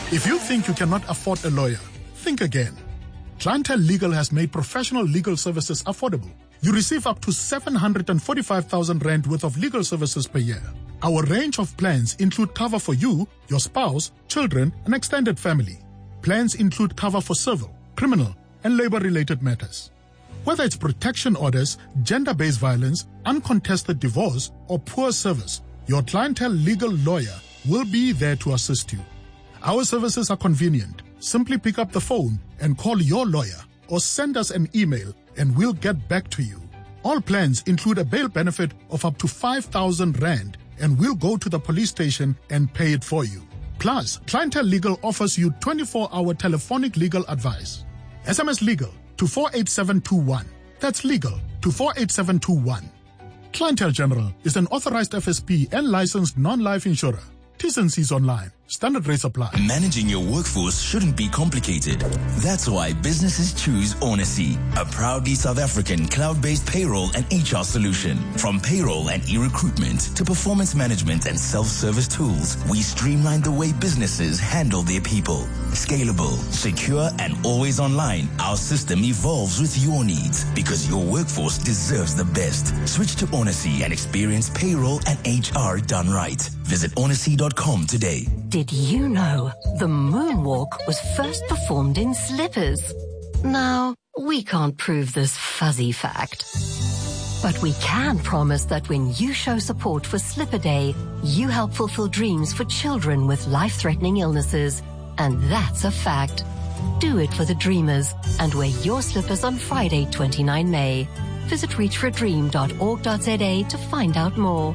If you think you cannot afford a lawyer, think again. Clientele Legal has made professional legal services affordable. You receive up to 745,000 Rand worth of legal services per year. Our range of plans include cover for you, your spouse, children, and extended family. Plans include cover for civil, criminal, and labor-related matters. Whether it's protection orders, gender-based violence, uncontested divorce, or poor service, your Clientele Legal lawyer will be there to assist you. Our services are convenient. Simply pick up the phone and call your lawyer or send us an email and we'll get back to you. All plans include a bail benefit of up to 5,000 Rand and we'll go to the police station and pay it for you. Plus, Clientele Legal offers you 24-hour telephonic legal advice. SMS Legal to 48721. That's legal to 48721. Clientele General is an authorized FSP and licensed non-life insurer. T's and C's online. Standard rates apply. Managing your workforce shouldn't be complicated. That's why businesses choose Onacy, a proudly South African cloud-based payroll and HR solution. From payroll and e-recruitment to performance management and self-service tools, we streamline the way businesses handle their people. Scalable, secure, and always online, our system evolves with your needs because your workforce deserves the best. Switch to Onacy and experience payroll and HR done right. Visit onacy.com today. Did you know the moonwalk was first performed in slippers? Now, we can't prove this fuzzy fact. But we can promise that when you show support for Slipper Day, you help fulfill dreams for children with life-threatening illnesses. And that's a fact. Do it for the dreamers and wear your slippers on Friday, 29 May. Visit reachforadream.org.za to find out more.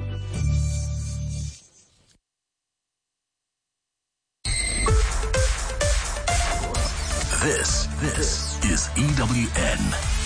This is EWN.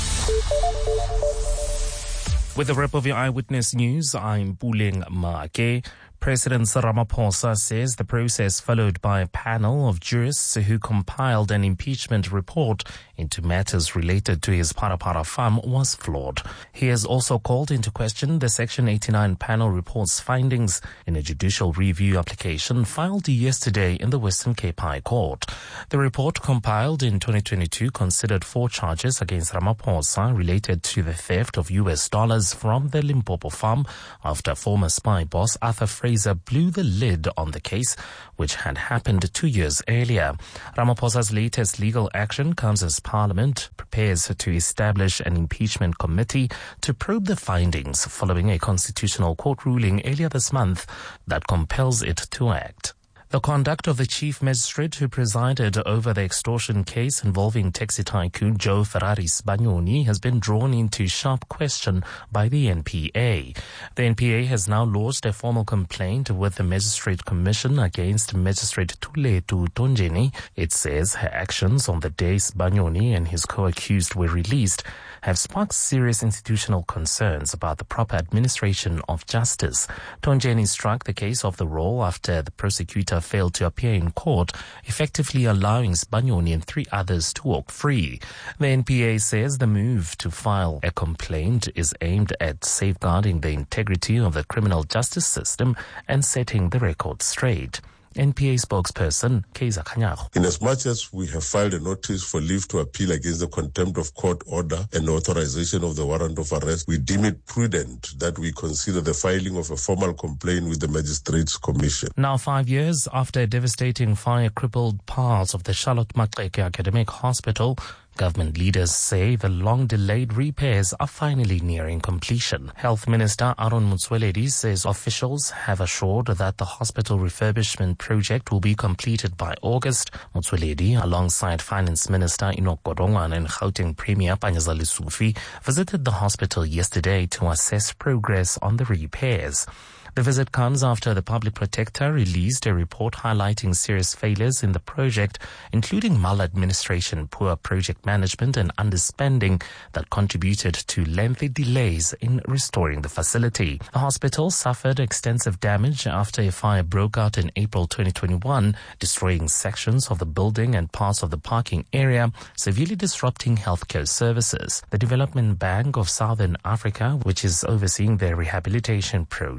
With the wrap of your Eyewitness News, I'm Puleng Make. President Ramaphosa says the process followed by a panel of jurists who compiled an impeachment report into matters related to his Parapara farm was flawed. He has also called into question the Section 89 panel report's findings in a judicial review application filed yesterday in the Western Cape High Court. The report, compiled in 2022, considered 4 charges against Ramaphosa related to the theft of US dollars from the Limpopo farm after former spy boss Arthur Fraser blew the lid on the case, which had happened 2 years earlier. Ramaphosa's latest legal action comes as Parliament prepares to establish an impeachment committee to probe the findings following a constitutional court ruling earlier this month that compels it to act. The conduct of the chief magistrate who presided over the extortion case involving taxi tycoon Joe Ferrari Sbanyoni has been drawn into sharp question by the NPA. The NPA has now lodged a formal complaint with the Magistrate Commission against Magistrate Thuletu Tonjeni. It says her actions on the day Sbanyoni and his co-accused were released have sparked serious institutional concerns about the proper administration of justice. Tonjeni struck the case off the roll after the prosecutor failed to appear in court, effectively allowing Sbanyoni and 3 others to walk free. The NPA says the move to file a complaint is aimed at safeguarding the integrity of the criminal justice system and setting the record straight. NPA spokesperson Kaiser Khanyago. Inasmuch as we have filed a notice for leave to appeal against the contempt of court order and authorization of the warrant of arrest, we deem it prudent that we consider the filing of a formal complaint with the Magistrates Commission. Now 5 years after a devastating fire crippled parts of the Charlotte Maxeke Academic Hospital, government leaders say the long-delayed repairs are finally nearing completion. Health Minister Aaron Motsoaledi says officials have assured that the hospital refurbishment project will be completed by August. Motsoaledi, alongside Finance Minister Enoch Godongwana and Gauteng Premier Panyaza Lesufi, visited the hospital yesterday to assess progress on the repairs. The visit comes after the public protector released a report highlighting serious failures in the project, including maladministration, poor project management and underspending that contributed to lengthy delays in restoring the facility. The hospital suffered extensive damage after a fire broke out in April 2021, destroying sections of the building and parts of the parking area, severely disrupting healthcare services. The Development Bank of Southern Africa, which is overseeing the rehabilitation project,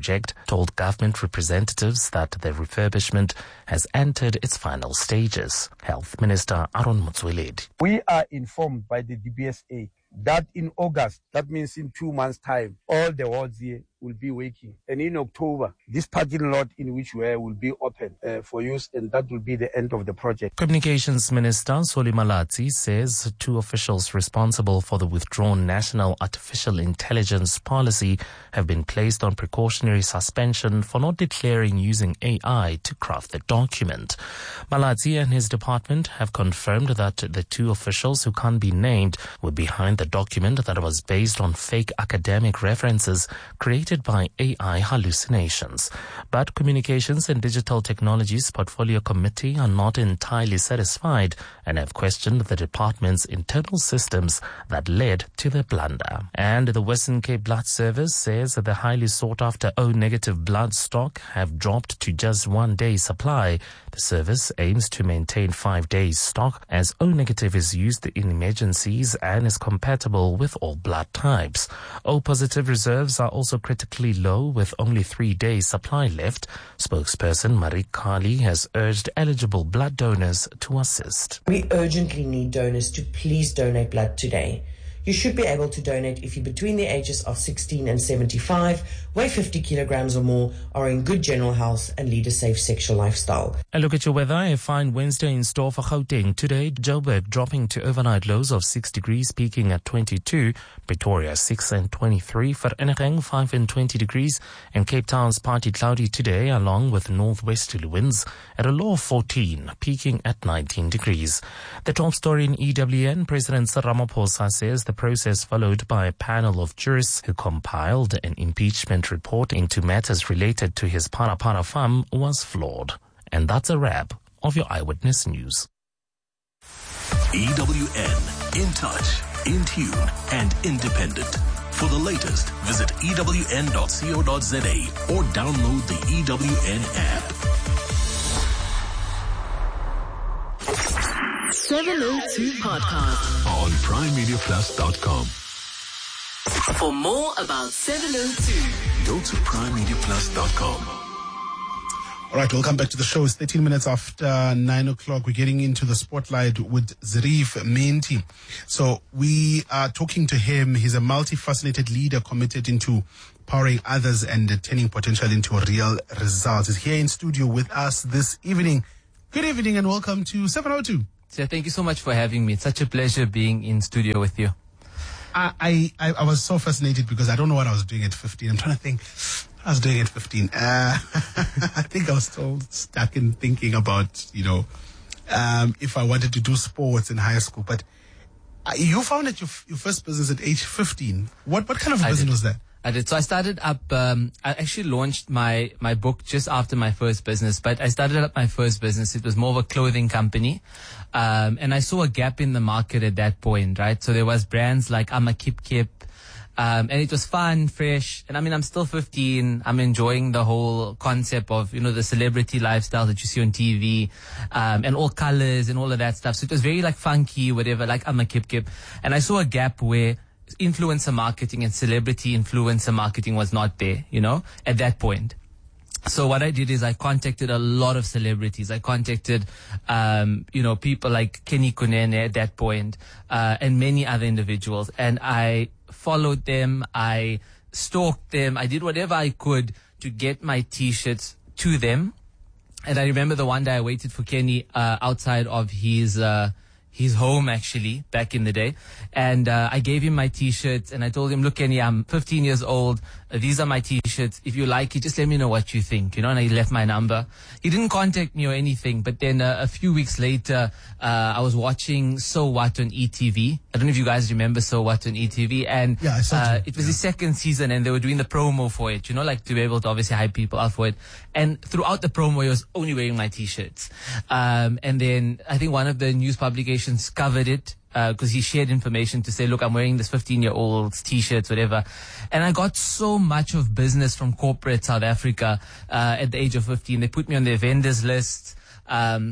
told government representatives that the refurbishment has entered its final stages. Health Minister Aaron Motsoaledi. We are informed by the DBSA that in August, that means in 2 months' time, all the wards here will be working. And in October, this parking lot in which we are will be open for use, and that will be the end of the project. Communications Minister Solly Malatsi says 2 officials responsible for the withdrawn National Artificial Intelligence Policy have been placed on precautionary suspension for not declaring using AI to craft the document. Malatsi and his department have confirmed that the 2 officials who can't be named were behind the document that was based on fake academic references created by AI hallucinations. But Communications and Digital Technologies Portfolio Committee are not entirely satisfied and have questioned the department's internal systems that led to the blunder. And the Western Cape Blood Service says that the highly sought-after O-negative blood stock have dropped to just 1 day's supply. The service aims to maintain 5 days stock as O-negative is used in emergencies and is compatible with all blood types. O-positive reserves are also critically low with only 3 days supply left. Spokesperson Marie Kali has urged eligible blood donors to assist. We urgently need donors to please donate blood today. You should be able to donate if you're between the ages of 16 and 75, weigh 50 kilograms or more, are in good general health and lead a safe sexual lifestyle. A look at your weather. A fine Wednesday in store for Gauteng. Today, Joburg dropping to overnight lows of 6 degrees, peaking at 22. Pretoria 6 and 23. Vereeniging 5 and 20 degrees. And Cape Town's partly cloudy today, along with northwesterly winds at a low of 14, peaking at 19 degrees. The top story in EWN, President Cyril Ramaphosa says the process followed by a panel of jurists who compiled an impeachment report into matters related to his Parapara farm was flawed. And that's a wrap of your Eyewitness News. EWN, in touch, in tune, and independent. For the latest, visit ewn.co.za or download the EWN app. 702 Podcast On PrimeMediaPlus.com. For more about 702, Go to PrimeMediaPlus.com. All right, welcome back to the show. It's 13 minutes after 9 o'clock. We're getting into the spotlight with Zarif Menti. So we are talking to him. He's a multifaceted leader committed into powering others and turning potential into real results. He's here in studio with us this evening. Good evening and welcome to 702. So thank you so much for having me. It's such a pleasure being in studio with you. I was so fascinated because I don't know what I was doing at 15. I'm trying to think. I was doing at 15. I think I was still stuck in thinking about, if I wanted to do sports in high school. But you founded your first business at age 15. What kind of a business was that? I did. So I started up, I actually launched my book just after my first business, but I started up my first business. It was more of a clothing company. And I saw a gap in the market at that point, right? So there was brands like Amakip, and it was fun, fresh. And I mean, I'm still 15. I'm enjoying the whole concept of, the celebrity lifestyle that you see on TV, and all colors and all of that stuff. So it was very like funky, whatever, like Amakip. And I saw a gap where influencer marketing and celebrity influencer marketing was not there, at that point. So what I did is I contacted a lot of celebrities. I contacted, people like Kenny Kunene at that point, and many other individuals. And I followed them. I stalked them. I did whatever I could to get my t-shirts to them. And I remember the one day I waited for Kenny, outside of his home actually back in the day. And, I gave him my t-shirts and I told him, look, Kenny, I'm 15 years old. These are my t-shirts. If you like it, just let me know what you think, and he left my number. He didn't contact me or anything, but then a few weeks later, I was watching So What on ETV. I don't know if you guys remember So What on ETV. And, yeah, I saw it was the second season and they were doing the promo for it, to be able to obviously hype people out for it. And throughout the promo, he was only wearing my t-shirts. And then I think one of the news publications covered it, because he shared information to say, look, I'm wearing this 15-year-old's t-shirts, whatever. And I got so much of business from corporate South Africa, at the age of 15. They put me on their vendors list.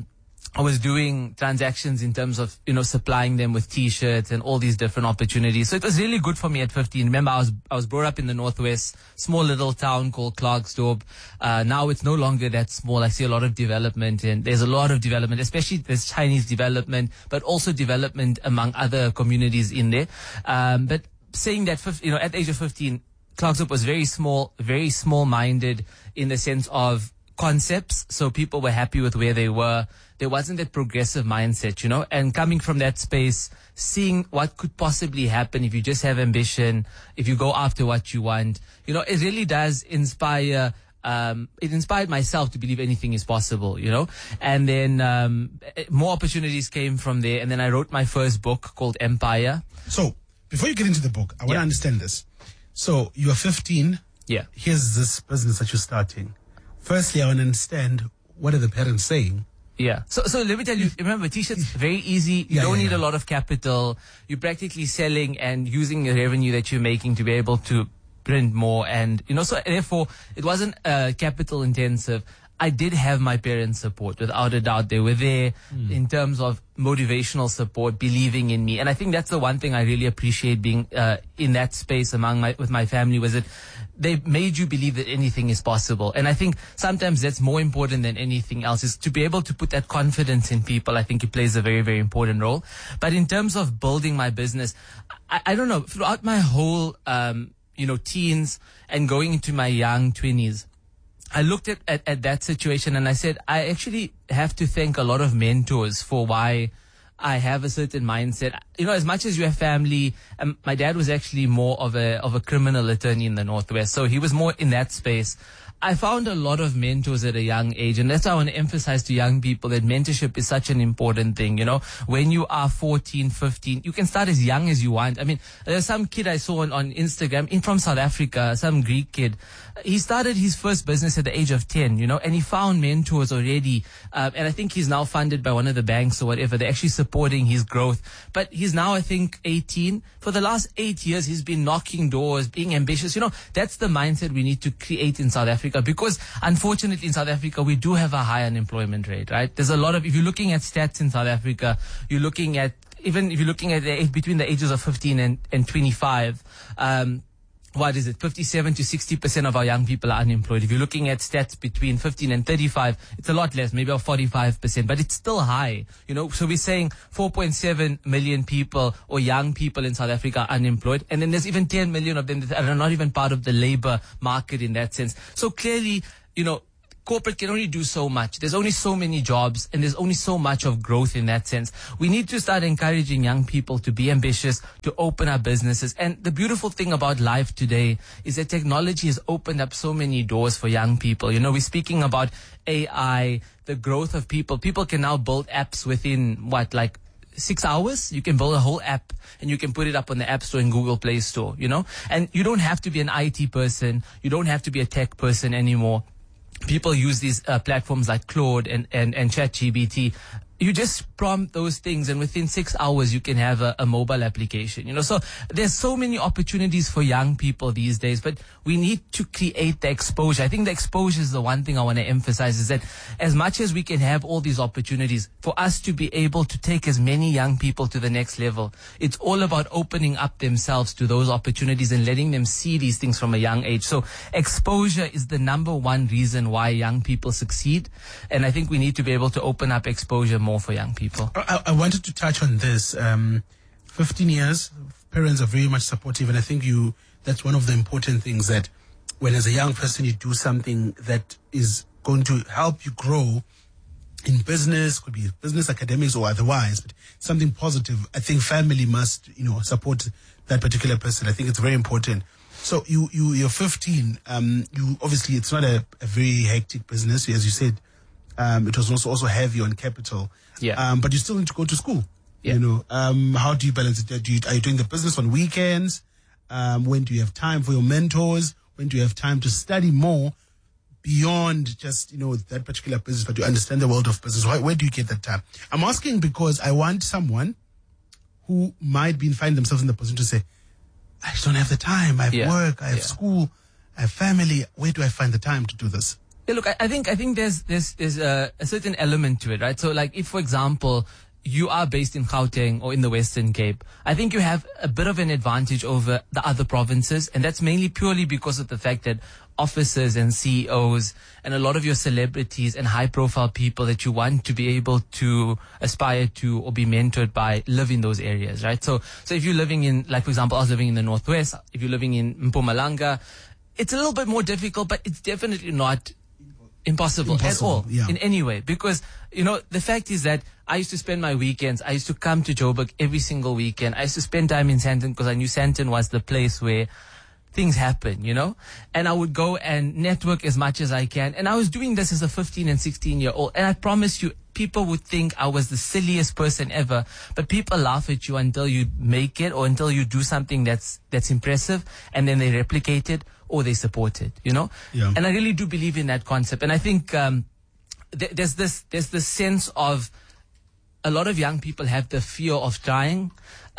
I was doing transactions in terms of, supplying them with T-shirts and all these different opportunities. So it was really good for me at 15. Remember, I was brought up in the Northwest, small little town called Klerksdorp. Now it's no longer that small. I see a lot of development, and there's a lot of development, especially there's Chinese development, but also development among other communities in there. But saying that, at the age of 15, Klerksdorp was very small-minded in the sense of concepts. So people were happy with where they were. There wasn't that progressive mindset, and coming from that space, seeing what could possibly happen if you just have ambition, if you go after what you want, it really does inspire. It inspired myself to believe anything is possible, and then more opportunities came from there. And then I wrote my first book called Empire. So before you get into the book, I want to understand this. So you are 15. Yeah. Here's this business that you're starting. Firstly, I want to understand, what are the parents saying? Yeah. So let me tell you, remember, T-shirts, very easy. You don't need a lot of capital. You're practically selling and using the revenue that you're making to be able to print more. And, so therefore, it wasn't capital intensive. I did have my parents' support, without a doubt. They were there in terms of motivational support, believing in me. And I think that's the one thing I really appreciate being in that space with my family, was that they made you believe that anything is possible. And I think sometimes that's more important than anything else, is to be able to put that confidence in people. I think it plays a very, very important role. But in terms of building my business, I don't know, throughout my whole, teens and going into my young 20s, I looked at that situation and I said, I actually have to thank a lot of mentors for why I have a certain mindset. As much as you have family, my dad was actually more of a criminal attorney in the Northwest, so he was more in that space. I found a lot of mentors at a young age, and that's why I want to emphasize to young people that mentorship is such an important thing. When you are 14, 15, you can start as young as you want. I mean, there's some kid I saw on Instagram from South Africa, some Greek kid. He started his first business at the age of 10, and he found mentors already. And I think he's now funded by one of the banks or whatever. They're actually supporting his growth. But he's now, I think, 18. For the last 8 years, he's been knocking doors, being ambitious. That's the mindset we need to create in South Africa. Because unfortunately in South Africa, we do have a high unemployment rate, right? There's a lot of, if you're looking at stats in South Africa, you're looking at, even if you're looking at between the ages of 15 and 25, 57 to 60% of our young people are unemployed. If you're looking at stats between 15 and 35, it's a lot less, maybe about 45%, but it's still high, So we're saying 4.7 million people or young people in South Africa are unemployed. And then there's even 10 million of them that are not even part of the labor market in that sense. So clearly, corporate can only do so much. There's only so many jobs, and there's only so much of growth in that sense. We need to start encouraging young people to be ambitious, to open up businesses. And the beautiful thing about life today is that technology has opened up so many doors for young people. We're speaking about AI, the growth of people. People can now build apps within 6 hours. You can build a whole app and you can put it up on the App Store and Google Play Store, And you don't have to be an IT person. You don't have to be a tech person anymore. People use these platforms like Claude and ChatGPT. You just prompt those things, and within 6 hours you can have a mobile application. So there's so many opportunities for young people these days, but we need to create the exposure. I think the exposure is the one thing I want to emphasize, is that as much as we can have all these opportunities, for us to be able to take as many young people to the next level, it's all about opening up themselves to those opportunities and letting them see these things from a young age. So exposure is the number one reason why young people succeed, and I think we need to be able to open up exposure more for young people. I wanted to touch on this. 15 years, parents are very much supportive, and I think that's one of the important things, that when as a young person you do something that is going to help you grow in business, could be business, academics, or otherwise, but something positive, I think family must, support that particular person. I think it's very important. So you're 15. You obviously, it's not a very hectic business, as you said. It was also heavy on capital. Yeah. But you still need to go to school. Yeah. How do you balance it? Are you doing the business on weekends? When do you have time for your mentors? When do you have time to study more beyond just, that particular business, but to understand the world of business? Where do you get that time? I'm asking because I want someone who might find themselves in the position to say, I just don't have the time. I have work, I have school, I have family. Where do I find the time to do this? Yeah, look, I think there's a certain element to it, right? So, like, if, for example, you are based in Gauteng or in the Western Cape, I think you have a bit of an advantage over the other provinces, and that's mainly purely because of the fact that officers and CEOs and a lot of your celebrities and high-profile people that you want to be able to aspire to or be mentored by live in those areas, right? So if you're living in, like, for example, I was living in the Northwest, if you're living in Mpumalanga, it's a little bit more difficult, but it's definitely not impossible at all, in any way. Because, you know, the fact is that I used to spend my weekends, I used to come to Joburg every single weekend. I used to spend time in Sandton because I knew Sandton was the place where things happen, you know? And I would go and network as much as I can. And I was doing this as a 15 and 16-year-old. And I promise you, people would think I was the silliest person ever. But people laugh at you until you make it or until you do something that's impressive. And then they replicate it or they support it, you know? Yeah. And I really do believe in that concept. And I think there's this sense of a lot of young people have the fear of trying.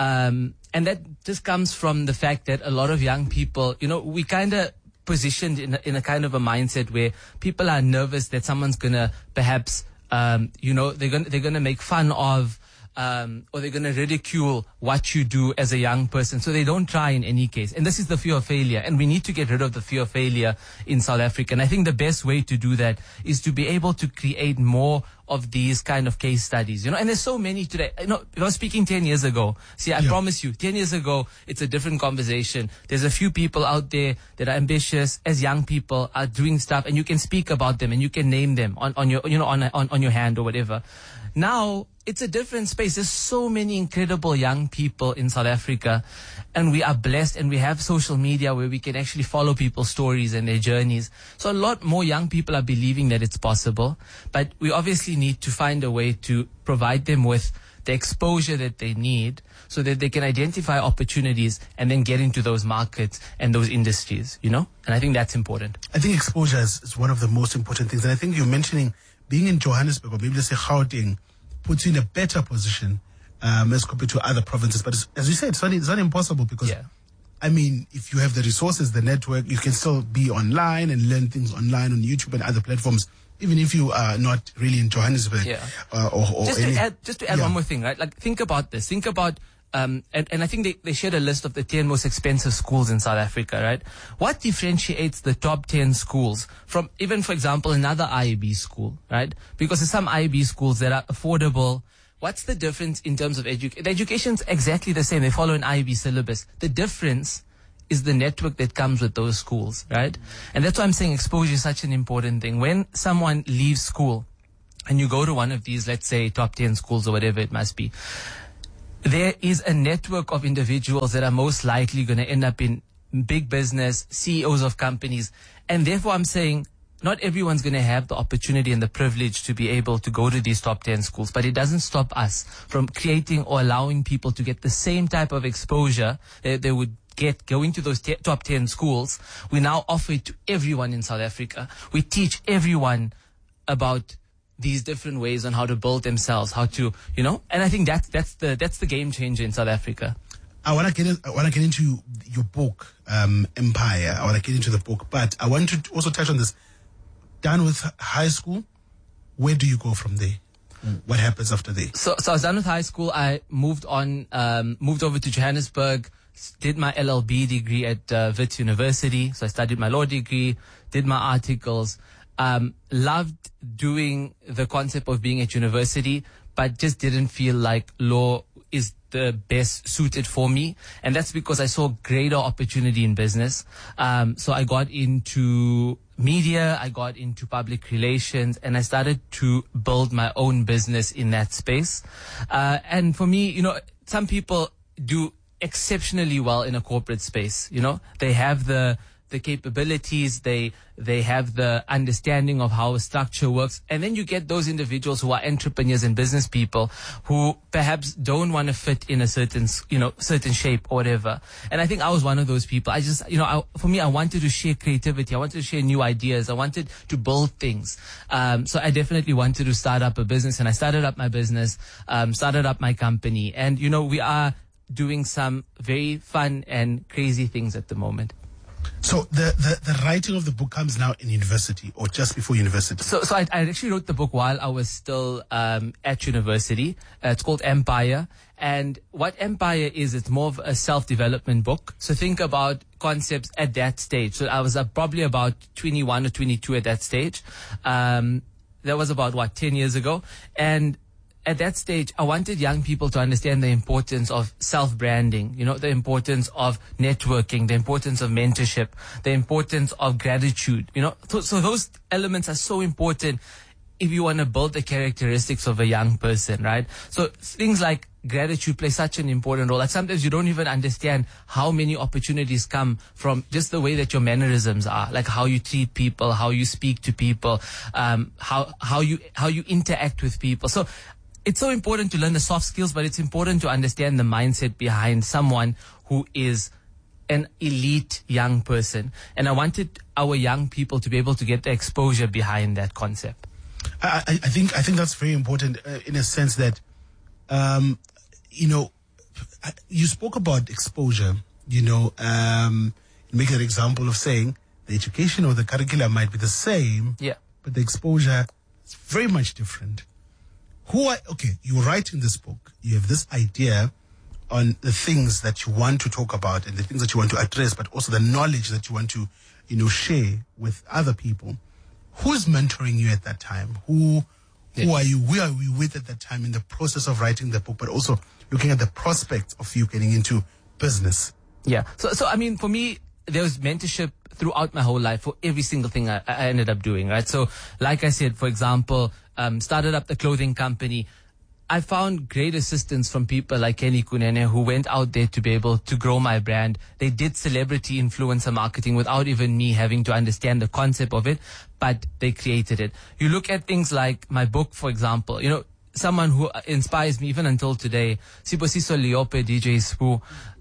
And that just comes from the fact that a lot of young people, you know, we kind of positioned in a kind of a mindset where people are nervous that someone's going to perhaps, you know, they're going to make fun of, or they're going to ridicule what you do as a young person. So they don't try in any case. And this is the fear of failure. And we need to get rid of the fear of failure in South Africa. And I think the best way to do that is to be able to create more of these kind of case studies, you know, and there's so many today. You know, I was speaking 10 years ago. See, I promise you, 10 years ago, it's a different conversation. There's a few people out there that are ambitious as young people are doing stuff, and you can speak about them and you can name them on your, you know, on your hand or whatever. Now, it's a different space. There's so many incredible young people in South Africa, and we are blessed, and we have social media where we can actually follow people's stories and their journeys. So a lot more young people are believing that it's possible, but we obviously need to find a way to provide them with the exposure that they need so that they can identify opportunities and then get into those markets and those industries, you know? And I think that's important. I think exposure is one of the most important things. And I think you're mentioning being in Johannesburg, or maybe let's say Gauteng, puts you in a better position as compared to other provinces. But as you said, it's not impossible because, I mean, if you have the resources, the network, you can still be online and learn things online on YouTube and other platforms, even if you are not really in Johannesburg. Just to add one more thing, right? Like, think about this. Think about, and I think they shared a list of the 10 most expensive schools in South Africa, right? What differentiates the top 10 schools from even, for example, another IAB school, right? Because there's some IAB schools that are affordable. What's the difference in terms of education? The education's exactly the same. They follow an IAB syllabus. The difference is the network that comes with those schools, right? And that's why I'm saying exposure is such an important thing. When someone leaves school and you go to one of these, let's say, top 10 schools or whatever it must be, there is a network of individuals that are most likely going to end up in big business, CEOs of companies. And therefore, I'm saying not everyone's going to have the opportunity and the privilege to be able to go to these top 10 schools. But it doesn't stop us from creating or allowing people to get the same type of exposure that they would get going to those top 10 schools. We now offer it to everyone in South Africa. We teach everyone about these different ways on how to build themselves, how to, you know, and I think that's the game changer in South Africa. I want to get into your book, Empire. I want to get into the book, but I want to also touch on this. Done with high school, where do you go from there? What happens after there? So I was done with high school. I moved over to Johannesburg, did my LLB degree at Wits University. So I studied my law degree, did my articles. Loved doing the concept of being at university, but just didn't feel like law is the best suited for me. And that's because I saw greater opportunity in business. So I got into media, I got into public relations, and I started to build my own business in that space. And for me, you know, some people do exceptionally well in a corporate space. You know, they have the capabilities, they have the understanding of how a structure works. And then you get those individuals who are entrepreneurs and business people who perhaps don't want to fit in a certain shape or whatever. And I think I was one of those people. I just, for me, I wanted to share creativity. I wanted to share new ideas. I wanted to build things. So I definitely wanted to start up a business, and I started up my business, started up my company. And, we are doing some very fun and crazy things at the moment. So the writing of the book comes now in university or just before university? So I actually wrote the book while I was still at university. It's called Empire. And what Empire is, it's more of a self-development book. So think about concepts at that stage. So I was probably about 21 or 22 at that stage. That was about, 10 years ago. And at that stage, I wanted young people to understand the importance of self-branding, the importance of networking, the importance of mentorship, the importance of gratitude, So those elements are so important if you want to build the characteristics of a young person, right? So things like gratitude play such an important role. Like sometimes you don't even understand how many opportunities come from just the way that your mannerisms are, like how you treat people, how you speak to people, how you interact with people. So it's so important to learn the soft skills, but it's important to understand the mindset behind someone who is an elite young person. And I wanted our young people to be able to get the exposure behind that concept. I think that's very important in a sense that, you spoke about exposure, make an example of saying the education or the curriculum might be the same, but the exposure is very much different. You're writing this book. You have this idea on the things that you want to talk about and the things that you want to address, but also the knowledge that you want to, share with other people. Who is mentoring you at that time? Who are you? Where are you with at that time in the process of writing the book, but also looking at the prospects of you getting into business? Yeah. So I mean, for me, there was mentorship throughout my whole life for every single thing I ended up doing, right? So like I said, for example, started up the clothing company. I found great assistance from people like Kenny Kunene, who went out there to be able to grow my brand. They did celebrity influencer marketing without even me having to understand the concept of it, but they created it. You look at things like my book, for example, someone who inspires me even until today, Sibusiso Leope, DJ Sbu.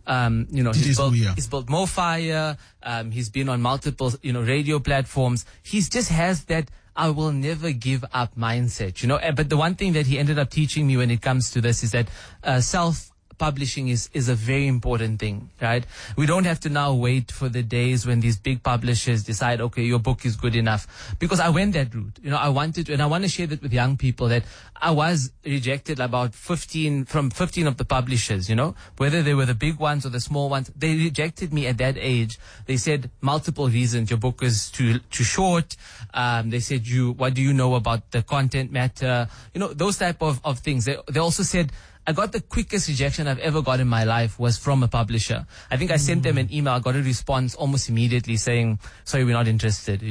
He's built Mo Fire. He's been on multiple, radio platforms. He just has that I will never give up mindset, But the one thing that he ended up teaching me when it comes to this is that self-publishing is a very important thing, right? We don't have to now wait for the days when these big publishers decide, okay, your book is good enough. Because I went that route. I wanted to, and I want to share that with young people that I was rejected about 15 of the publishers, whether they were the big ones or the small ones. They rejected me at that age. They said multiple reasons. Your book is too short. They said, what do you know about the content matter? Those type of things. They also said, I got the quickest rejection I've ever got in my life was from a publisher. I think I sent them an email. I got a response almost immediately saying, sorry, we're not interested,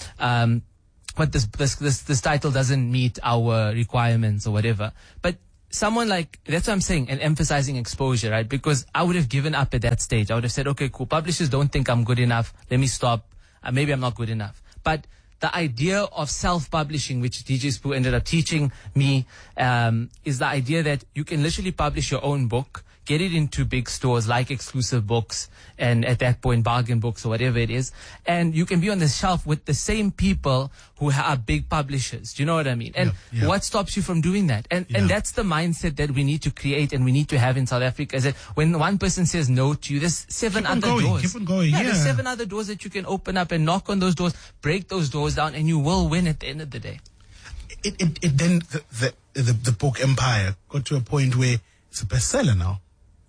But this title doesn't meet our requirements or whatever. But someone that's what I'm saying, and emphasizing exposure, right? Because I would have given up at that stage. I would have said, okay, cool. Publishers don't think I'm good enough. Let me stop. Maybe I'm not good enough. But the idea of self-publishing, which DJ Sbu ended up teaching me, is the idea that you can literally publish your own book, get it into big stores like Exclusive Books and at that point Bargain Books or whatever it is, and you can be on the shelf with the same people who are big publishers. Do you know what I mean? And what stops you from doing that? And that's the mindset that we need to create and we need to have in South Africa, is that when one person says no to you, there's seven other doors. Keep on going. There's 7 other doors that you can open up and knock on those doors, break those doors down, and you will win at the end of the day. Then the book Empire got to a point where it's a bestseller now.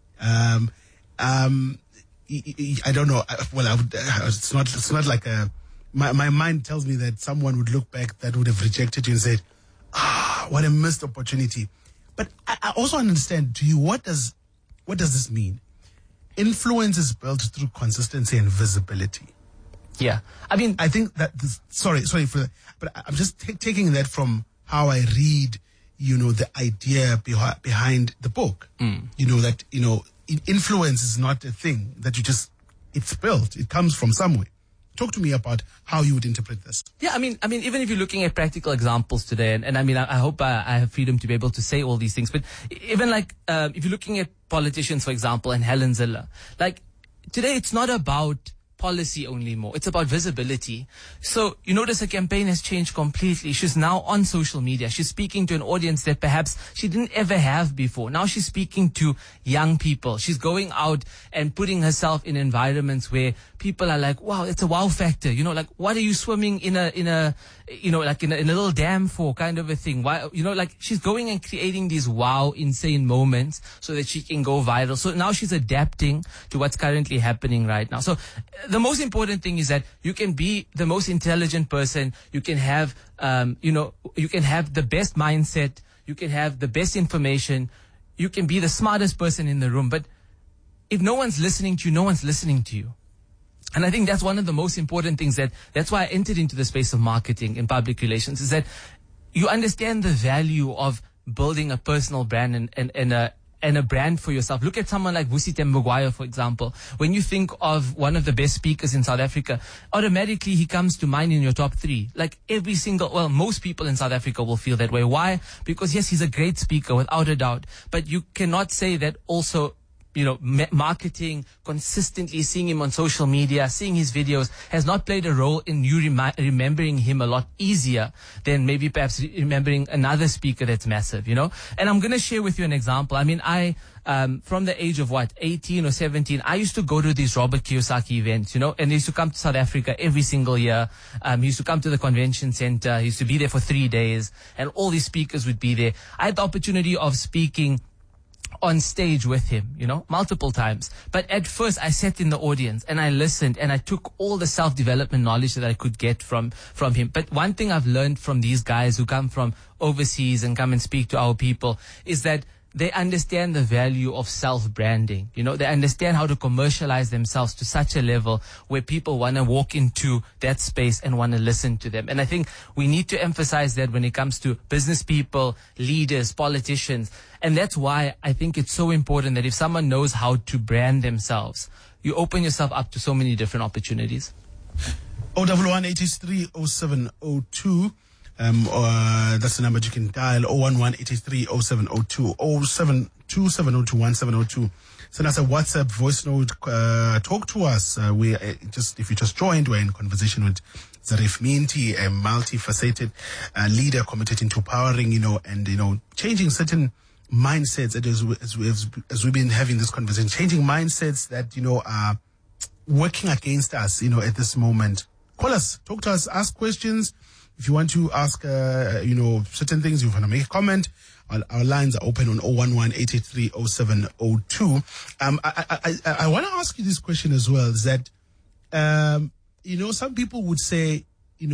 I don't know. It's not like my mind tells me that someone would look back that would have rejected you and said, what a missed opportunity. But I also understand, to you, what does this mean? Influence is built through consistency and visibility. Yeah. I mean, I think that sorry for that, but I'm just taking that from how I read, the idea behind the book. That, influence is not a thing that it's built. It comes from somewhere. Talk to me about how you would interpret this. Yeah, I mean, even if you're looking at practical examples today, and I mean, I hope I have freedom to be able to say all these things, but even if you're looking at politicians, for example, and Helen Zille, today it's not about policy only more. It's about visibility. So you notice her campaign has changed completely. She's now on social media. She's speaking to an audience that perhaps she didn't ever have before. Now she's speaking to young people. She's going out and putting herself in environments where people are like, wow, it's a wow factor. You know, like, what are you swimming in a little dam for, kind of a thing? Why, you know, like, she's going and creating these wow, insane moments so that she can go viral. So now she's adapting to what's currently happening right now. So the most important thing is that you can be the most intelligent person. You can have, you can have the best mindset. You can have the best information. You can be the smartest person in the room. But if no one's listening to you, no one's listening to you. And I think that's one of the most important things that's why I entered into the space of marketing and public relations, is that you understand the value of building a personal brand and a brand for yourself. Look at someone like Vusi Tembugwayo, for example. When you think of one of the best speakers in South Africa, automatically he comes to mind in your top 3. Like most people in South Africa will feel that way. Why? Because yes, he's a great speaker without a doubt, but you cannot say that also, you know, marketing, consistently seeing him on social media, seeing his videos has not played a role in you remembering him a lot easier than maybe perhaps remembering another speaker that's massive, you know? And I'm going to share with you an example. I mean, from the age of 18 or 17, I used to go to these Robert Kiyosaki events, you know, and he used to come to South Africa every single year. He used to come to the convention center. He used to be there for 3 days, and all these speakers would be there. I had the opportunity of speaking on stage with him, you know, multiple times. But at first I sat in the audience and I listened and I took all the self-development knowledge that I could get from him. But one thing I've learned from these guys who come from overseas and come and speak to our people is that they understand the value of self-branding. You know, they understand how to commercialize themselves to such a level where people want to walk into that space and want to listen to them. And I think we need to emphasize that when it comes to business people, leaders, politicians. And that's why I think it's so important that if someone knows how to brand themselves, you open yourself up to so many different opportunities. 011-830702. That's the number you can dial. 011-830702, 0727021702. Send us a WhatsApp voice note. Talk to us. If you just joined, we're in conversation with Zarif Minty, a multifaceted leader committed into powering, and changing certain mindsets. As we've been having this conversation, changing mindsets that are working against us, at this moment. Call us, talk to us, ask questions. If you want to ask, certain things, you want to make a comment, our lines are open on 011-883-0702. I want to ask you this question as well, is that, some people would say,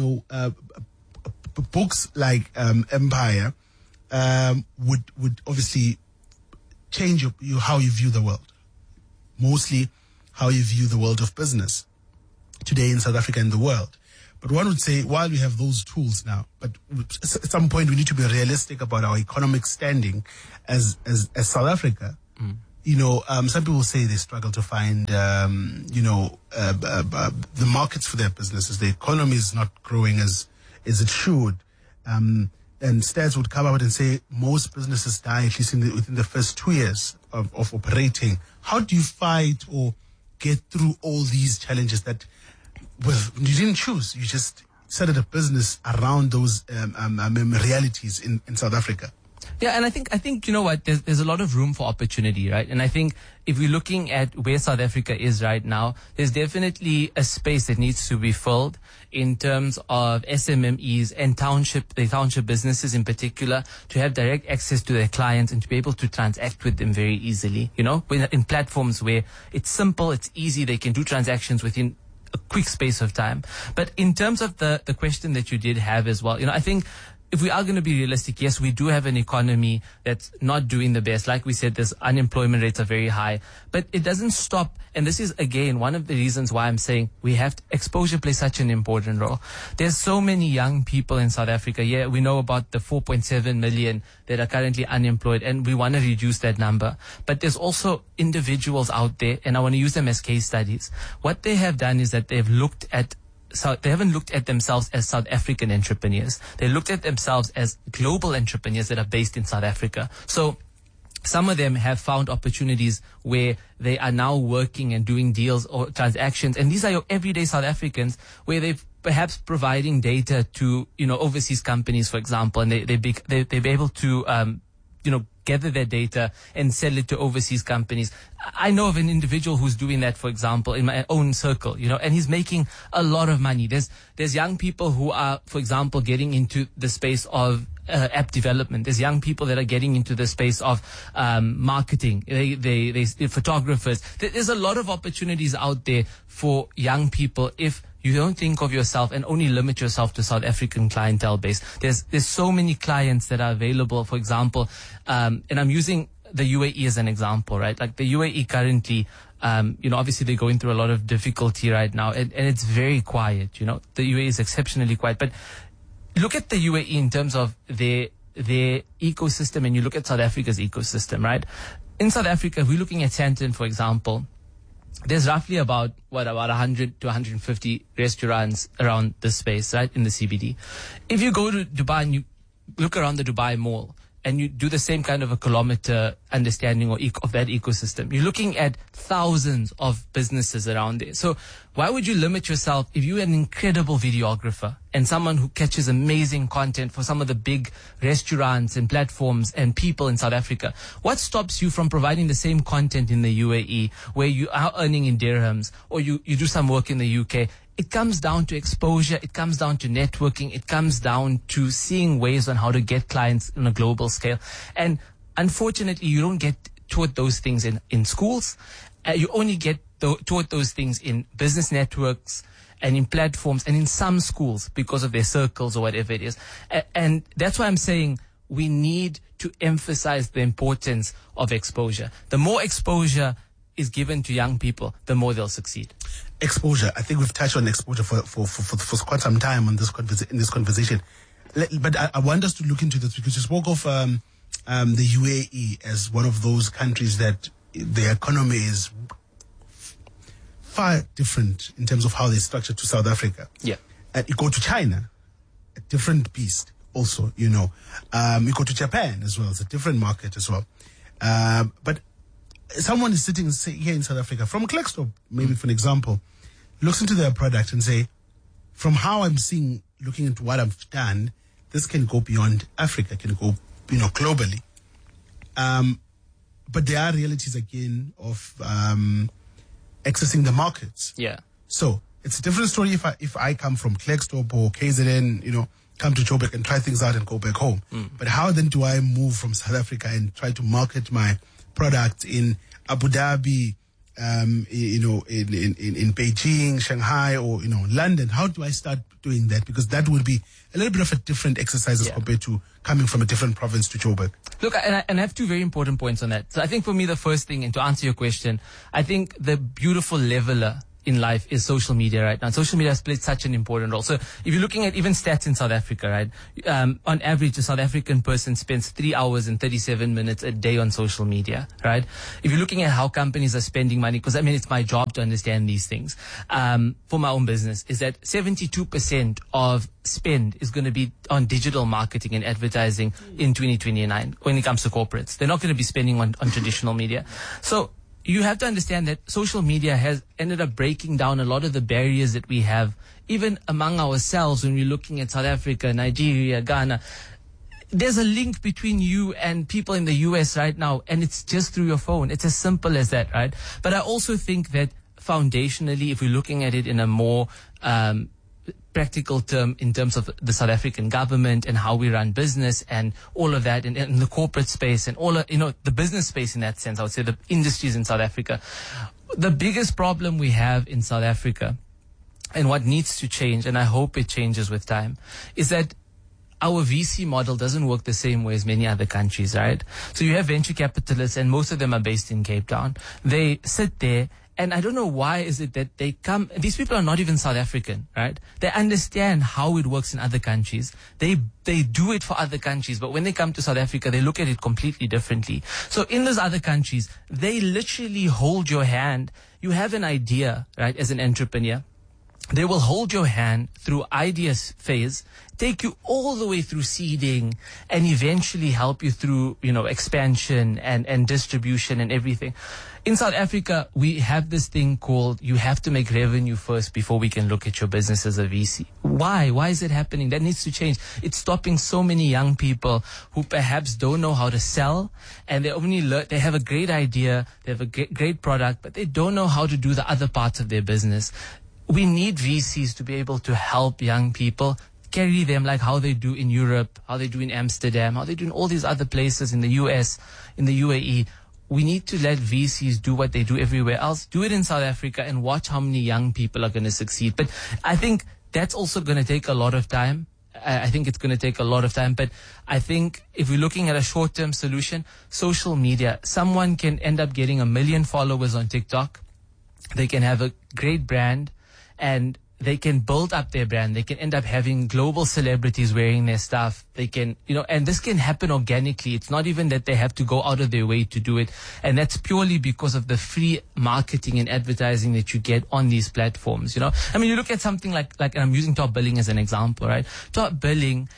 books like Empire would obviously change how you view the world. Mostly how you view the world of business today in South Africa and the world. But one would say, while we have those tools now, but at some point we need to be realistic about our economic standing as South Africa. Some people say they struggle to find, the markets for their businesses. The economy is not growing as it should. And stats would come out and say most businesses die at least within the first 2 years of operating. How do you fight or get through all these challenges that you didn't choose? You just started a business around those realities in South Africa. Yeah, and I think you know what, there's a lot of room for opportunity, right? And I think if we're looking at where South Africa is right now, there's definitely a space that needs to be filled in terms of SMMEs and the township businesses in particular, to have direct access to their clients and to be able to transact with them very easily, in platforms where it's simple, it's easy, they can do transactions within a quick space of time. But in terms of the question that you did have as well, I think if we are going to be realistic, yes, we do have an economy that's not doing the best. Like we said, this unemployment rates are very high, but it doesn't stop. And this is, again, one of the reasons why I'm saying exposure plays such an important role. There's so many young people in South Africa. Yeah, we know about the 4.7 million that are currently unemployed, and we want to reduce that number. But there's also individuals out there, and I want to use them as case studies. What they have done is that they haven't looked at themselves as South African entrepreneurs. They looked at themselves as global entrepreneurs that are based in South Africa. So some of them have found opportunities where they are now working and doing deals or transactions. And these are your everyday South Africans where they've perhaps providing data to, overseas companies, for example, and they'll be able to, gather their data and sell it to overseas companies. I know of an individual who's doing that, for example, in my own circle, and he's making a lot of money. There's young people who are, for example, getting into the space of app development. There's young people that are getting into the space of marketing. They're photographers. There's a lot of opportunities out there for young people if you don't think of yourself and only limit yourself to South African clientele base. There's so many clients that are available. For example, and I'm using the UAE as an example, right? Like the UAE currently, obviously they're going through a lot of difficulty right now, and it's very quiet. The UAE is exceptionally quiet. But look at the UAE in terms of their ecosystem, and you look at South Africa's ecosystem, right? In South Africa, we're looking at Sandton, for example. There's roughly about 100 to 150 restaurants around this space, right, in the CBD. If you go to Dubai and you look around the Dubai Mall and you do the same kind of a kilometer understanding of that ecosystem, you're looking at thousands of businesses around there. So why would you limit yourself if you're an incredible videographer and someone who catches amazing content for some of the big restaurants and platforms and people in South Africa? What stops you from providing the same content in the UAE where you are earning in dirhams, or you do some work in the UK? It comes down to exposure. It comes down to networking. It comes down to seeing ways on how to get clients on a global scale. And unfortunately, you don't get taught those things in schools. You only get taught those things in business networks and in platforms and in some schools because of their circles or whatever it is. And that's why I'm saying we need to emphasize the importance of exposure. The more exposure is given to young people, the more they'll succeed. Exposure. I think we've touched on exposure for quite some time on this in this conversation. But I want us to look into this because you spoke of the UAE as one of those countries that the economy is far different in terms of how they structure to South Africa. Yeah. You go to China, a different beast also, you go to Japan as well, it's a different market as well. But someone is sitting here in South Africa from Klerksdorp, maybe for an example, looks into their product and say, from how I'm seeing, looking into what I've done, this can go beyond Africa, can go, globally. But there are realities again of accessing the markets. Yeah. So it's a different story if I come from Klerksdorp or KZN, come to Joburg and try things out and go back home. But how then do I move from South Africa and try to market my product in Abu Dhabi, in Beijing, Shanghai, or London? How do I start doing that? Because that would be a little bit of a different exercise as compared to coming from a different province to Joburg. Look, and I have two very important points on that. So I think for me, the first thing, and to answer your question, I think the beautiful leveler in life is social media right now. Social media has played such an important role. So if you're looking at even stats in South Africa, right, on average, a South African person spends 3 hours and 37 minutes a day on social media, right? If you're looking at how companies are spending money, because it's my job to understand these things, for my own business, is that 72% of spend is going to be on digital marketing and advertising in 2029 when it comes to corporates. They're not going to be spending on traditional media. So you have to understand that social media has ended up breaking down a lot of the barriers that we have, even among ourselves when we're looking at South Africa, Nigeria, Ghana. There's a link between you and people in the US right now, and it's just through your phone. It's as simple as that, right? But I also think that foundationally, if we're looking at it in a more practical term in terms of the South African government and how we run business and all of that, and the corporate space and all of, the business space in that sense, I would say the industries in South Africa. The biggest problem we have in South Africa and what needs to change, and I hope it changes with time, is that our VC model doesn't work the same way as many other countries, right? So you have venture capitalists, and most of them are based in Cape Town. They sit there, and I don't know why is it that they come, these people are not even South African, right? They understand how it works in other countries. They do it for other countries, but when they come to South Africa, they look at it completely differently. So in those other countries, they literally hold your hand. You have an idea, right, as an entrepreneur. They will hold your hand through idea phase, take you all the way through seeding, and eventually help you through, expansion and distribution and everything. In South Africa, we have this thing called you have to make revenue first before we can look at your business as a VC. Why? Why is it happening? That needs to change. It's stopping so many young people who perhaps don't know how to sell, and they have a great idea, they have a great product, but they don't know how to do the other parts of their business. We need VCs to be able to help young people, carry them like how they do in Europe, how they do in Amsterdam, how they do in all these other places in the US, in the UAE. We need to let VCs do what they do everywhere else, do it in South Africa, and watch how many young people are going to succeed. But I think that's also going to take a lot of time. I think it's going to take a lot of time. But I think if we're looking at a short-term solution, social media, someone can end up getting 1 million followers on TikTok. They can have a great brand, and they can build up their brand. They can end up having global celebrities wearing their stuff. They can, and this can happen organically. It's not even that they have to go out of their way to do it. And that's purely because of the free marketing and advertising that you get on these platforms, you look at something like, and I'm using Top Billing as an example, right? Top Billing,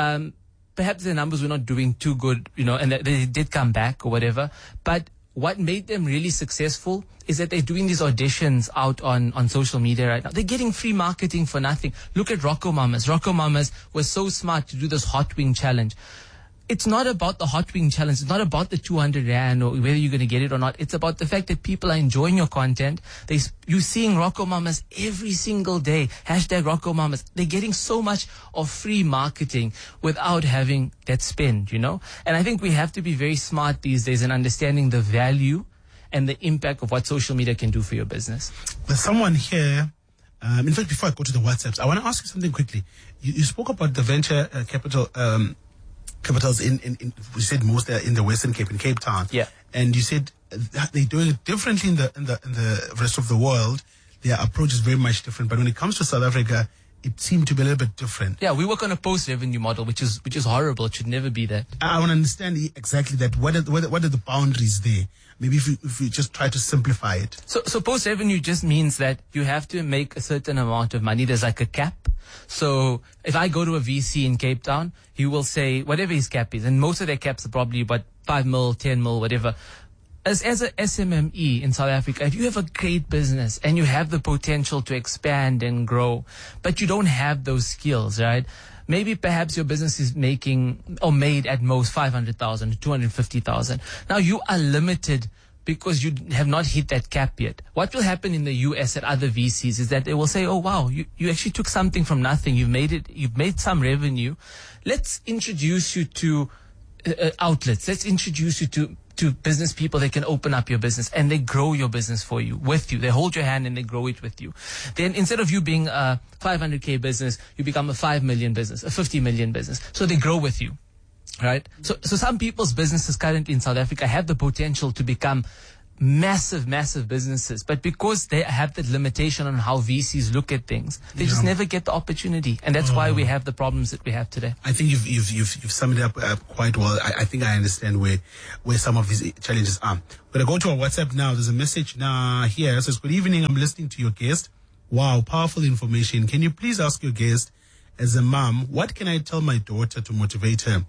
perhaps their numbers were not doing too good, and they did come back or whatever. But what made them really successful is that they're doing these auditions out on social media right now. They're getting free marketing for nothing. Look at Rocco Mamas. Rocco Mamas was so smart to do this hot wing challenge. It's not about the hot wing challenge. It's not about the 200 Rand or whether you're going to get it or not. It's about the fact that people are enjoying your content. You're seeing Rocco Mamas every single day. # Rocco Mamas. They're getting so much of free marketing without having that spend, And I think we have to be very smart these days in understanding the value and the impact of what social media can do for your business. There's someone here. In fact, before I go to the WhatsApps, I want to ask you something quickly. You spoke about the venture capitals in you said most are in the Western Cape, in Cape Town. Yeah. And you said they're doing it differently in the rest of the world. Their approach is very much different. But when it comes to South Africa, it seemed to be a little bit different. Yeah, we work on a post-revenue model, which is horrible. It should never be that. I want to understand exactly that. What are the boundaries there? Maybe if we just try to simplify it. So post-revenue just means that you have to make a certain amount of money. There's like a cap. So if I go to a VC in Cape Town, he will say whatever his cap is, and most of their caps are probably about 5 mil, 10 mil, whatever. As a SMME in South Africa, if you have a great business and you have the potential to expand and grow, but you don't have those skills, right? Maybe perhaps your business is making or made at most 500,000 to 250,000. Now you are limited because you have not hit that cap yet. What will happen in the US at other VCs is that they will say, oh wow, you actually took something from nothing. You've made some revenue. Let's introduce you to outlets. Let's introduce you to business people that can open up your business, and they grow your business for you, with you. They hold your hand and they grow it with you. Then instead of you being a 500K business, you become a 5 million business, a 50 million business. So they grow with you, right? So some people's businesses currently in South Africa have the potential to become massive businesses, but because they have that limitation on how VCs look at things, they just never get the opportunity, and that's why we have the problems that we have today. I think you've summed it up quite well. I think I understand where some of these challenges are. But I go to our WhatsApp now. There's a message now here. It says, "Good evening. I'm listening to your guest. Wow, powerful information. Can you please ask your guest, as a mom, what can I tell my daughter to motivate her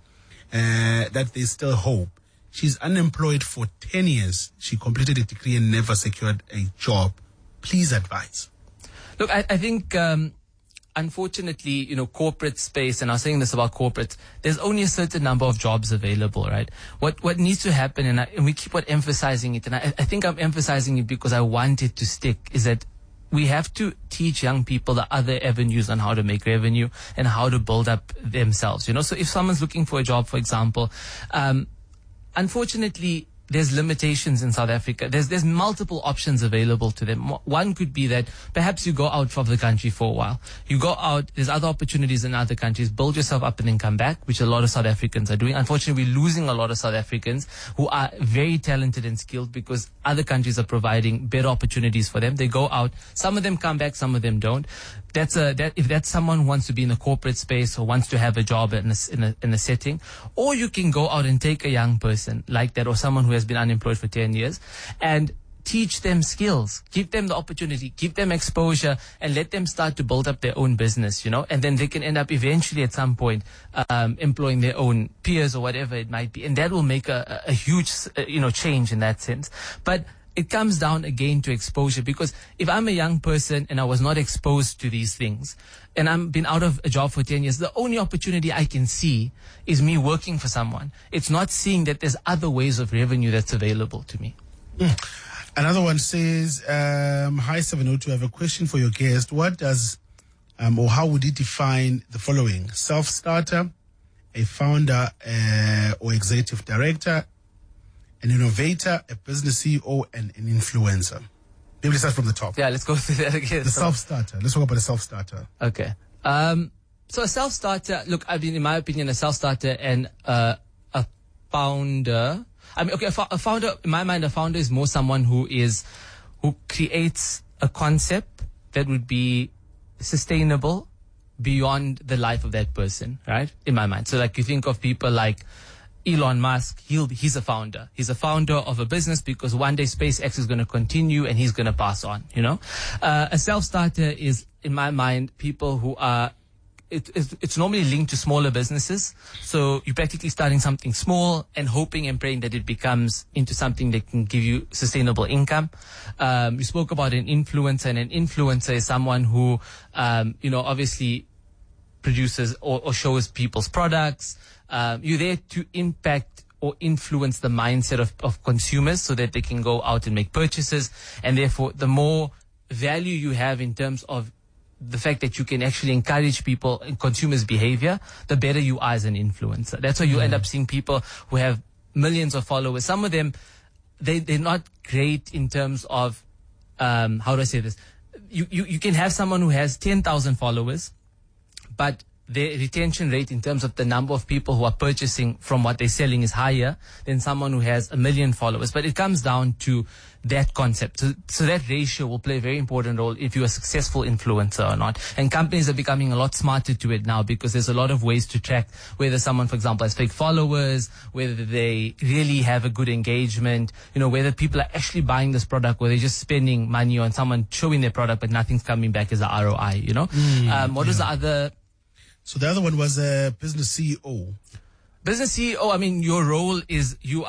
that there's still hope? She's unemployed for 10 years. She completed a degree and never secured a job. Please advise." Look, I think, unfortunately, corporate space, and I was saying this about corporates, there's only a certain number of jobs available, right? What needs to happen, and we keep on emphasizing it, and I think I'm emphasizing it because I want it to stick, is that we have to teach young people the other avenues on how to make revenue and how to build up themselves, So if someone's looking for a job, for example, unfortunately, there's limitations in South Africa. There's multiple options available to them. One could be that perhaps you go out of the country for a while. You go out, there's other opportunities in other countries, build yourself up and then come back, which a lot of South Africans are doing. Unfortunately, we're losing a lot of South Africans who are very talented and skilled because other countries are providing better opportunities for them. They go out, some of them come back, some of them don't. If that's someone who wants to be in the corporate space or wants to have a job in a setting, or you can go out and take a young person like that, or someone who has been unemployed for 10 years and teach them skills, give them the opportunity, give them exposure, and let them start to build up their own business, you know, and then they can end up eventually at some point employing their own peers or whatever it might be. And that will make a huge, change in that sense. But it comes down again to exposure, because if I'm a young person and I was not exposed to these things and I've been out of a job for 10 years, the only opportunity I can see is me working for someone. It's not seeing that there's other ways of revenue that's available to me. Another one says, hi 702, I have a question for your guest. What does or how would you define the following? Self-starter, a founder or executive director, an innovator, a business CEO, and an influencer. Maybe let's start from the top. Yeah, let's go through that again. The self-starter. Let's talk about a self-starter. Okay. So a self-starter, look, I mean, in my opinion, a self-starter and a founder. I mean, okay, a founder, in my mind, a founder is more someone who creates a concept that would be sustainable beyond the life of that person, right? In my mind. So like you think of people like Elon Musk, he's a founder. He's a founder of a business because one day SpaceX is going to continue and he's going to pass on, you know. A self-starter is, in my mind, people who are, it's normally linked to smaller businesses. So you're practically starting something small and hoping and praying that it becomes into something that can give you sustainable income. You spoke about an influencer, and an influencer is someone who, obviously produces or shows people's products. You're there to impact or influence the mindset of consumers so that they can go out and make purchases. And therefore, the more value you have in terms of the fact that you can actually encourage people and consumers' behavior, the better you are as an influencer. That's why you end up seeing people who have millions of followers. Some of them, they're not great in terms of, how do I say this? You can have someone who has 10,000 followers, but their retention rate in terms of the number of people who are purchasing from what they're selling is higher than someone who has 1 million followers. But it comes down to that concept. So that ratio will play a very important role if you're a successful influencer or not. And companies are becoming a lot smarter to it now, because there's a lot of ways to track whether someone, for example, has fake followers, whether they really have a good engagement, whether people are actually buying this product or they're just spending money on someone showing their product but nothing's coming back as a ROI, What was the other? So the other one was a business CEO. Business CEO, I mean, your role is you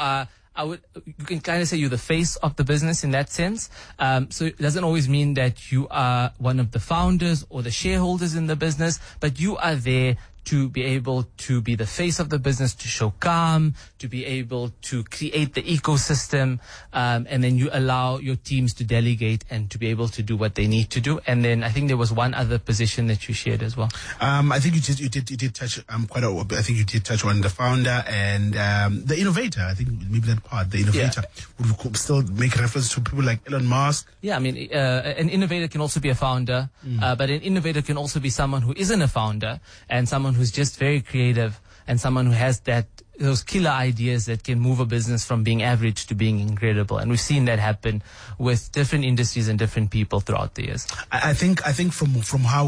can kind of say you're the face of the business in that sense. So it doesn't always mean that you are one of the founders or the shareholders in the business, but you are there to be able to be the face of the business, to show calm, to be able to create the ecosystem, and then you allow your teams to delegate and to be able to do what they need to do. And then I think there was one other position that you shared as well. I think you did touch I think you did touch on the founder and the innovator. I think maybe that part, the innovator, would still make reference to people like Elon Musk. Yeah, I mean, an innovator can also be a founder, but an innovator can also be someone who isn't a founder and someone who's just very creative and someone who has those killer ideas that can move a business from being average to being incredible. And we've seen that happen with different industries and different people throughout the years. I think from how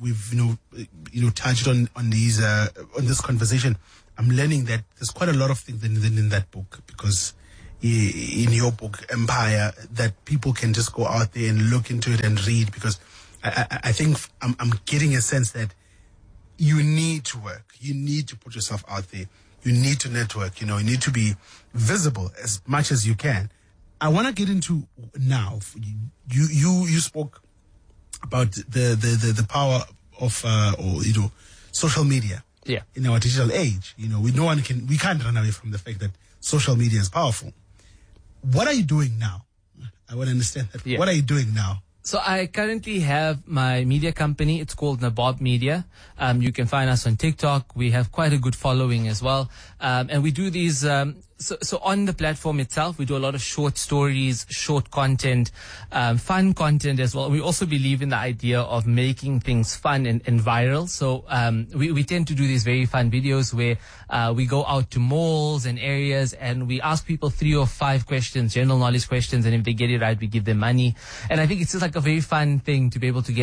we've touched on these on this conversation, I'm learning that there's quite a lot of things in that book, because in your book Empire, that people can just go out there and look into it and read, because I think I'm getting a sense that you need to work. You need to put yourself out there. You need to network. You need to be visible as much as you can. I want to get into now. You spoke about the power of social media. Yeah. In our digital age, we can't run away from the fact that social media is powerful. What are you doing now? I want to understand that. Yeah. What are you doing now? So I currently have my media company. It's called Nabob Media. You can find us on TikTok. We have quite a good following as well. And we do these, so on the platform itself, we do a lot of short stories, short content, fun content as well. We also believe in the idea of making things fun and viral. So, we tend to do these very fun videos where, we go out to malls and areas and we ask people 3 or 5 questions, general knowledge questions. And if they get it right, we give them money. And I think it's just like a very fun thing to be able to get the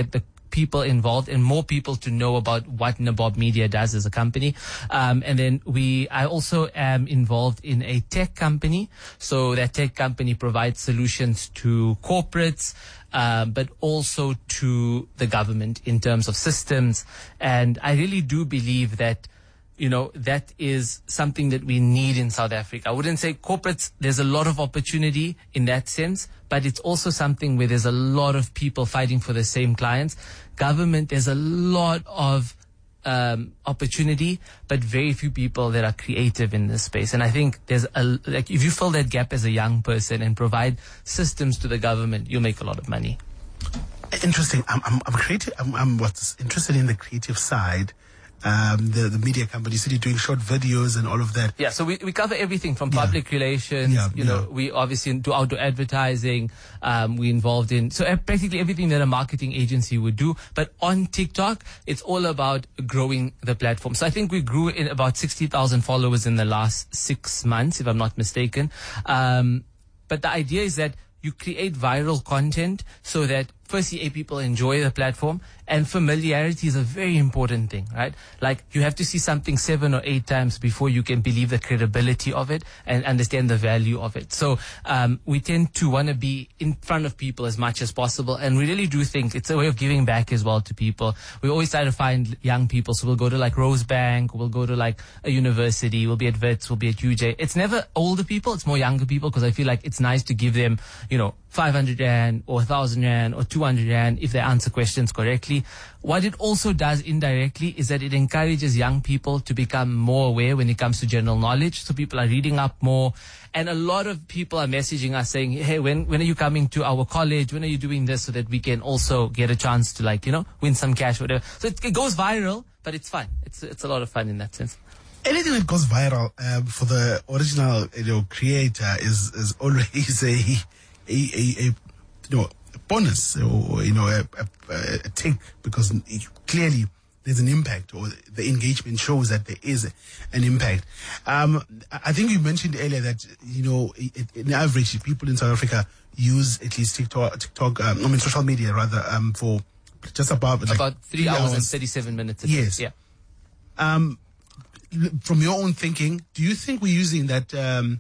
people involved and more people to know about what Nabob Media does as a company. And then I also am involved in a tech company. So that tech company provides solutions to corporates, but also to the government in terms of systems. And I really do believe that, that is something that we need in South Africa. I wouldn't say corporates, there's a lot of opportunity in that sense, but it's also something where there's a lot of people fighting for the same clients. Government, there's a lot of opportunity, but very few people that are creative in this space. And I think there's if you fill that gap as a young person and provide systems to the government, you'll make a lot of money. Interesting. I'm creative. I'm what's interested in the creative side. The media company, so you're doing short videos and all of that. Yeah, so we cover everything from public relations, we obviously do outdoor advertising, we involved in, so practically everything that a marketing agency would do. But on TikTok, it's all about growing the platform. So I think we grew in about 60,000 followers in the last 6 months, if I'm not mistaken. But the idea is that you create viral content so that firstly, people enjoy the platform, and familiarity is a very important thing, right? Like, you have to see something 7 or 8 times before you can believe the credibility of it and understand the value of it. So we tend to want to be in front of people as much as possible, and we really do think it's a way of giving back as well to people. We always try to find young people, so we'll go to like Rosebank, we'll go to like a university, we'll be at Wits, we'll be at UJ. It's never older people, it's more younger people, because I feel like it's nice to give them, 500 Rand or 1,000 Rand or 200 Rand if they answer questions correctly. What it also does indirectly is that it encourages young people to become more aware when it comes to general knowledge. So people are reading up more, and a lot of people are messaging us saying, hey, when are you coming to our college? When are you doing this, so that we can also get a chance to win some cash or whatever. So it goes viral, but it's fun. It's a lot of fun in that sense. Anything that goes viral for the original creator is always a bonus, or a tick, because clearly there's an impact, or the engagement shows that there is an impact. I think you mentioned earlier that in average people in South Africa use at least TikTok, social media rather, for just about 3 hours and 37 minutes a day. Yes. Yeah. From your own thinking, do you think we're using that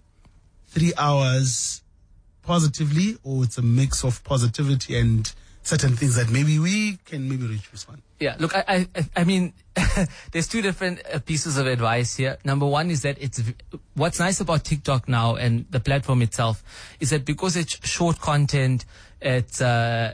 3 hours positively, or it's a mix of positivity and certain things that maybe we can reduce one? Yeah, look, I mean, there's two different pieces of advice here. Number one is that what's nice about TikTok now and the platform itself is that because it's short content, it's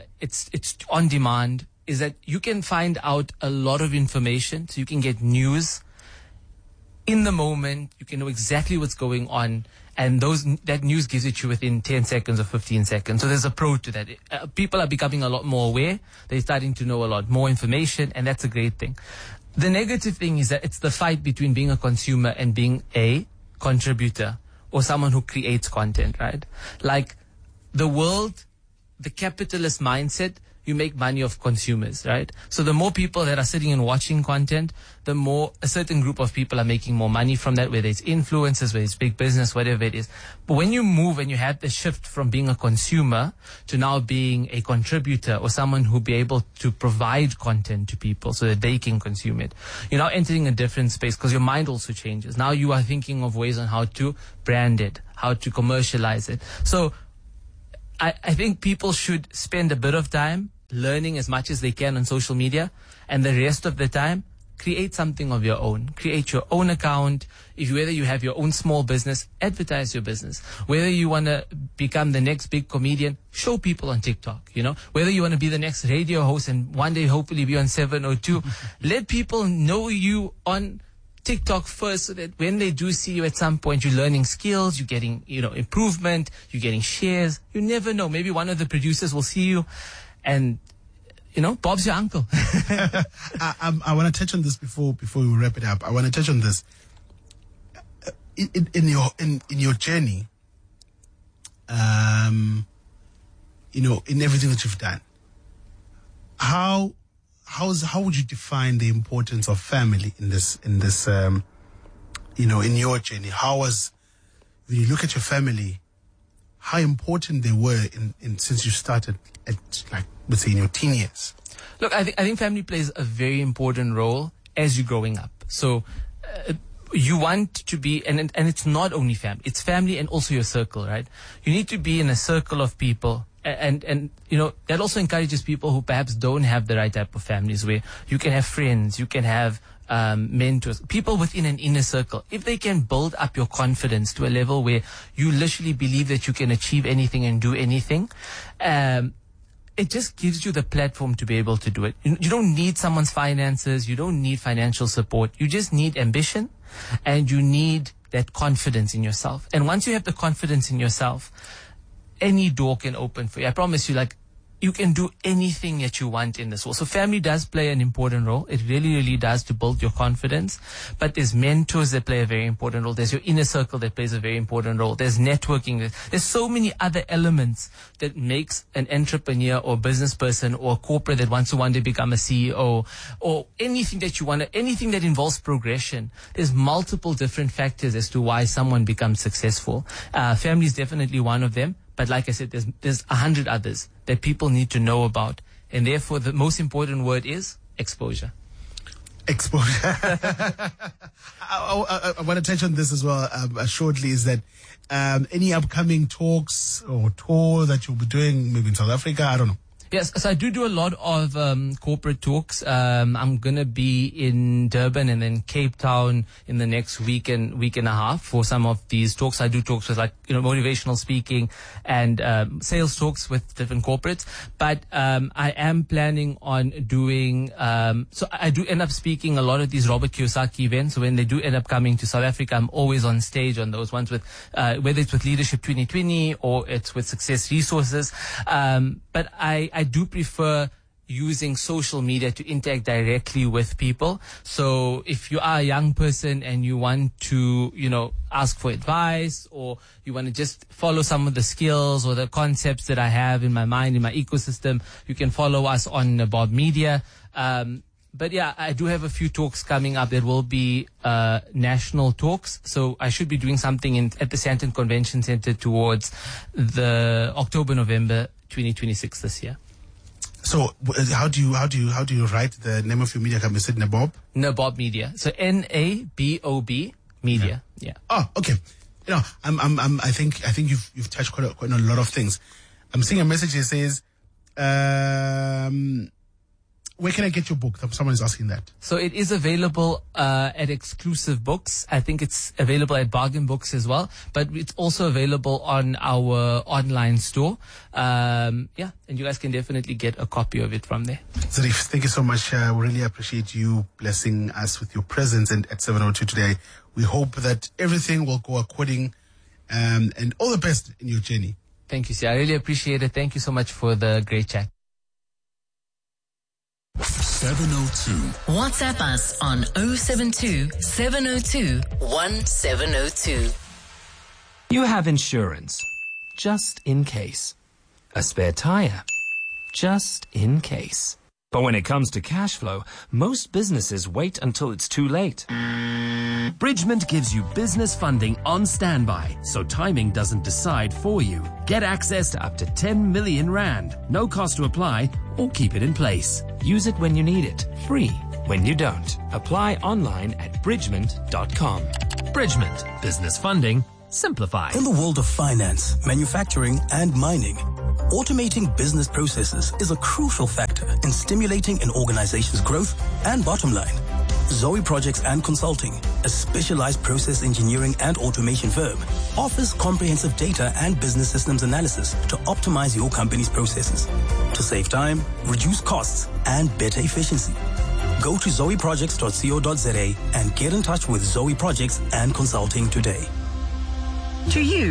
on demand, is that you can find out a lot of information. So you can get news in the moment, you can know exactly what's going on, and that news gives it to you within 10 seconds or 15 seconds. So there's a pro to that. People are becoming a lot more aware. They're starting to know a lot more information, and that's a great thing. The negative thing is that it's the fight between being a consumer and being a contributor, or someone who creates content, right? Like the world, the capitalist mindset, you make money off consumers, right? So the more people that are sitting and watching content, the more a certain group of people are making more money from that, whether it's influencers, whether it's big business, whatever it is. But when you move and you have the shift from being a consumer to now being a contributor, or someone who'll be able to provide content to people so that they can consume it, you're now entering a different space, because your mind also changes. Now you are thinking of ways on how to brand it, how to commercialize it. So I think people should spend a bit of time learning as much as they can on social media, and the rest of the time create something of your own. Create your own account. Whether you have your own small business, advertise your business. Whether you want to become the next big comedian, show people on TikTok, Whether you want to be the next radio host and one day hopefully be on 702, let people know you on TikTok first, so that when they do see you at some point, you're learning skills, you're getting, improvement, you're getting shares. You never know. Maybe one of the producers will see you and, Bob's your uncle. I want to touch on this before we wrap it up. I want to touch on this. In your journey, in everything that you've done, how would you define the importance of family in this in your journey? When you look at your family, how important they were since you started at, let's say, in your teen years? Look, I think family plays a very important role as you're growing up. So you want to be, and it's not only family, it's family and also your circle, right? You need to be in a circle of people. And you know, that also encourages people who perhaps don't have the right type of families, where you can have friends, you can have mentors, people within an inner circle. If they can build up your confidence to a level where you literally believe that you can achieve anything and do anything, it just gives you the platform to be able to do it. You don't need someone's finances, you don't need financial support, you just need ambition, and you need that confidence in yourself. And once you have the confidence in yourself, any door can open for you. I promise you, like, you can do anything that you want in this world. So family does play an important role. It really, really does, to build your confidence. But there's mentors that play a very important role. There's your inner circle that plays a very important role. There's networking. There's so many other elements that makes an entrepreneur or business person or corporate that wants to one day become a CEO, or anything that you want to, anything that involves progression. There's multiple different factors as to why someone becomes successful. Family is definitely one of them. But like I said, there's 100 others that people need to know about. And therefore, the most important word is exposure. Exposure. I want to touch on this as well shortly, is that any upcoming talks or tour that you'll be doing, maybe in South Africa, I don't know. Yes, so I do a lot of corporate talks. I'm going to be in Durban and then Cape Town in the next week and a half for some of these talks. I do talks with, like, you know, motivational speaking and sales talks with different corporates. But I am planning on doing, so I do end up speaking a lot of these Robert Kiyosaki events. So when they do end up coming to South Africa, I'm always on stage on those ones with, whether it's with Leadership 2020 or it's with Success Resources. But I do prefer using social media to interact directly with people. So if you are a young person and you want to, you know, ask for advice, or you want to just follow some of the skills or the concepts that I have in my mind, in my ecosystem, you can follow us on Bob Media. But yeah, I do have a few talks coming up. There will be national talks. So I should be doing something at the Sandton Convention Center towards the October-November 2026 this year. So how do you write the name of your media company? Is it Nabob? Nabob Media. So NABOB Media. Yeah. Oh, okay. You know, I think you've touched quite a lot of things. I'm seeing a message that says, where can I get your book? Someone is asking that. So it is available at Exclusive Books. I think it's available at Bargain Books as well, but it's also available on our online store. And you guys can definitely get a copy of it from there. Zarif, thank you so much. We really appreciate you blessing us with your presence and at 702 today. We hope that everything will go according, and all the best in your journey. Thank you, sir. I really appreciate it. Thank you so much for the great chat. 702. WhatsApp us on 072 702 1702. You have insurance, just in case. A spare tire, just in case. But when it comes to cash flow, most businesses wait until it's too late. Bridgement gives you business funding on standby, so timing doesn't decide for you. Get access to up to 10 million rand, no cost to apply or keep it in place. Use it when you need it, free when you don't. Apply online at bridgement.com. Bridgement, business funding simplified. In the world of finance, manufacturing, and mining, automating business processes is a crucial factor in stimulating an organization's growth and bottom line. Zoe Projects and Consulting, a specialized process engineering and automation firm, offers comprehensive data and business systems analysis to optimize your company's processes, to save time, reduce costs, and better efficiency. Go to zoeprojects.co.za and get in touch with Zoe Projects and Consulting today. To you,